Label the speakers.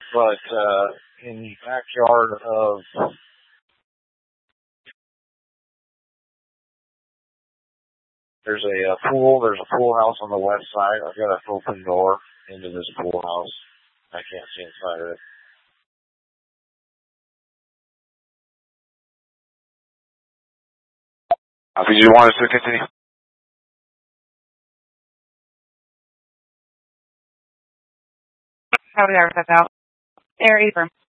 Speaker 1: but in the backyard of there's a pool. There's a pool house on the west side. I've got an open door into this pool house. I can't see inside of it. Did you want us to continue?
Speaker 2: How did I write that out? Air Abram.